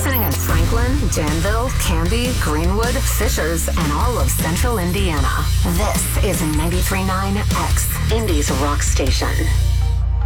listening in Franklin, Danville, Canby, Greenwood, Fishers, and all of Central Indiana. This is 93.9 X, Indy's rock station.